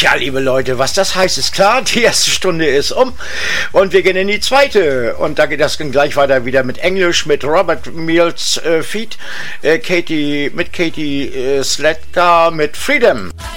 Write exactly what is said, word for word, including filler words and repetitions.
Tja, liebe Leute, was das heißt, ist klar. Die erste Stunde ist um und wir gehen in die zweite. Und da geht das gleich weiter wieder mit Englisch, mit Robert Mills äh, Feat, äh, Katie, mit Katie äh, Sledka, mit Freedom.